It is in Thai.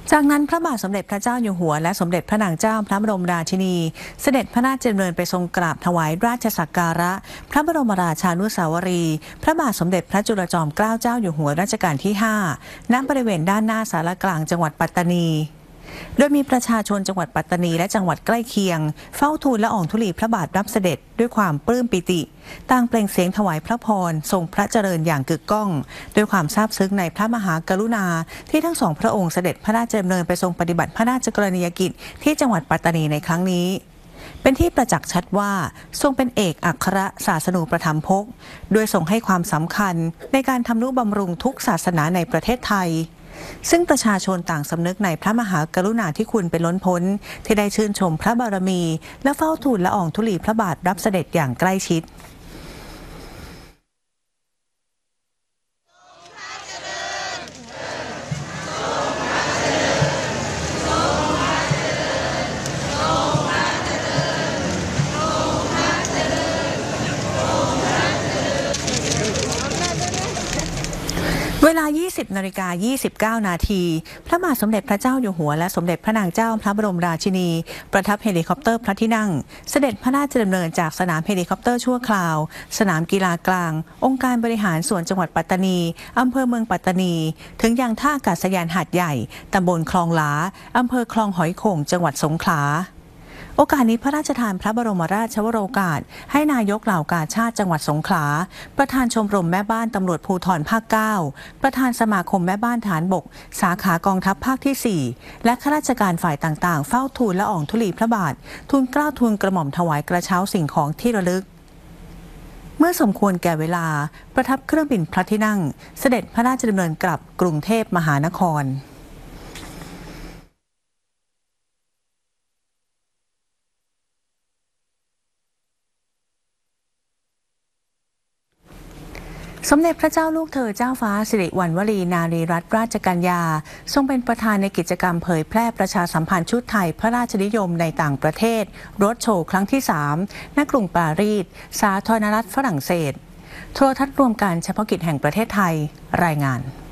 จากนั้นพระบาทสมเด็จพระเจ้าอยู่หัวและสมเด็จพระนางเจ้าพระบรมราชินีเสด็จพระราชดำเนินไปทรงกราบถวายราชสักการะพระบรมราชานุสาวรีย์พระบาทสมเด็จพระจุลจอมเกล้าเจ้าอยู่หัวรัชกาลที่ 5 ณ บริเวณด้านหน้าศาลากลางจังหวัดปัตตานีโดยมีประชาชนจังหวัดปัตตานีและจังหวัดใกล้เคียงเฝ้าทูลละอองธุลีพระบาทรับเสด็จด้วยความปลื้มปิติต่างเปล่งเสียงถวายพระพรทรงพระเจริญอย่างกึกก้องด้วยความซาบซึ้งในพระมหากรุณาที่ทั้งสองพระองค์เสด็จพระราชดำเนินไปทรงปฏิบัติพระราชกรณียกิจที่จังหวัดปัตตานีในครั้งนี้เป็นที่ประจักษ์ชัดว่าทรงเป็นเอกอัครศาสนูปถัมภกด้วยทรงให้ความสำคัญในการทำนุบำรุงทุกศาสนาในประเทศไทยซึ่งประชาชนต่างสำนึกในพระมหากรุณาธิคุณเป็นล้นพ้นที่ได้ชื่นชมพระบารมีและเฝ้าทูลละอองธุลีพระบาทรับเสด็จอย่างใกล้ชิดเวลา 20:29 นาทีพระบาทสมเด็จพระเจ้าอยู่หัวและสมเด็จพระนางเจ้าพระบรมราชินีประทับเฮลิคอปเตอร์พระที่นั่งเสด็จพระราชดำเนินจากสนามเฮลิคอปเตอร์ชั่วคราวสนามกีฬากลางองค์การบริหารส่วนจังหวัดปัตตานีอำเภอเมืองปัตตานีถึงยังท่าอากาศยานหาดใหญ่ตำบลคลองหลาอำเภอคลองหอยโข่งจังหวัดสงขลาโอกาสนี้พระราชทานพระบรมราชวโรกาสให้นายกเหล่ากาชาดจังหวัดสงขลาประธานชมรมแม่บ้านตำรวจภูธรภาค 9ประธานสมาคมแม่บ้านฐานบกสาขากองทัพภาคที่ 4และข้าราชการฝ่ายต่างๆเฝ้าทูลละอองธุลีพระบาททูลเกล้าทูลกระหม่อมถวายกระเช้าสิ่งของที่ระลึกเมื่อสมควรแก่เวลาประทับเครื่องบินพระที่นั่งเสด็จพระราชดำเนินกลับกรุงเทพมหานครสมเด็จพระเจ้าลูกเธอเจ้าฟ้าสิริวัณวลีนารีรัตนราชกัญญาทรงเป็นประธานในกิจกรรมเผยแพร่ประชาสัมพันธ์ชุดไทยพระราชนิยมในต่างประเทศรถโชว์ครั้งที่ 3 ณ กรุงปารีสสาธารณรัฐฝรั่งเศสโทรทัศน์รวมการเฉพาะกิจแห่งประเทศไทยรายงาน